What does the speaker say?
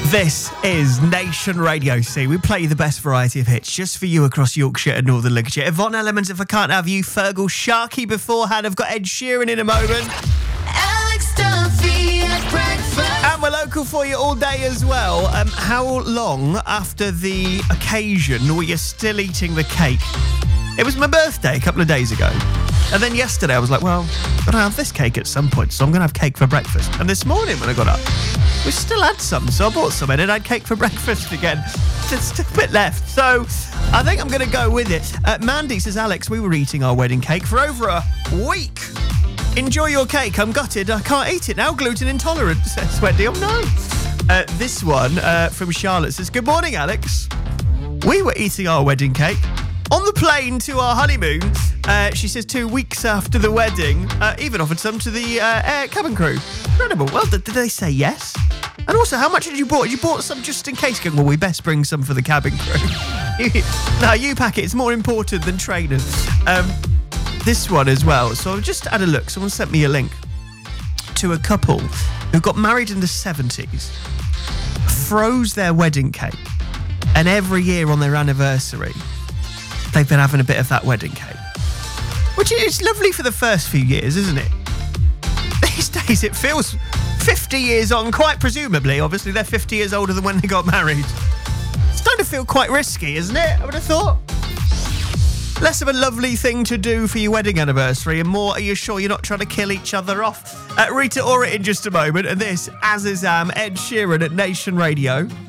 This is Nation Radio. See, we play the best variety of hits just for you across Yorkshire and Northern Lincolnshire. Yvonne Elements, If I Can't Have You, Fergal, Sharky beforehand. I've got Ed Sheeran in a moment. Alex Duffy at breakfast. And we're local for you all day as well. How long after the occasion were you still eating the cake? It was my birthday a couple of days ago. And then yesterday I was like, well, I'm going to have this cake at some point, so I'm going to have cake for breakfast. And this morning when I got up, we still had some, so I bought some in and I had cake for breakfast again. There's still a bit left, so I think I'm going to go with it. Mandy says, Alex, we were eating our wedding cake for over a week. Enjoy your cake. I'm gutted. I can't eat it now. Gluten intolerant, says Wendy. Oh, no. This one from Charlotte says, good morning, Alex. We were eating our wedding cake on the plane to our honeymoon. She says 2 weeks after the wedding, even offered some to the air cabin crew. Incredible. Well, did they say yes? And also, how much did you bought? You bought some just in case. Going, well, we best bring some for the cabin crew. No, you pack it. It's more important than trainers. This one as well. So I've just had a look. Someone sent me a link to a couple who got married in the 70s, froze their wedding cake, and every year on their anniversary, they've been having a bit of that wedding cake. Which is lovely for the first few years, isn't it? These days it feels 50 years on, quite presumably. Obviously, they're 50 years older than when they got married. It's starting to feel quite risky, isn't it? I would have thought. Less of a lovely thing to do for your wedding anniversary and more, are you sure you're not trying to kill each other off? Rita Ora in just a moment, and this, Azizam, Ed Sheeran at Nation Radio.